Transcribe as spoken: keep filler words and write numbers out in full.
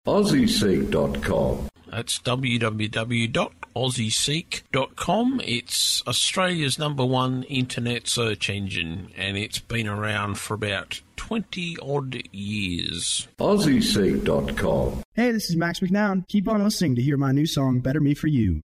aussie seek dot com. That's w w w dot aussie seek dot com. It's Australia's number one internet search engine, and it's been around for about twenty-odd years. aussie seek dot com. Hey, this is Max McNown. Keep on listening to hear my new song, Better Me For You.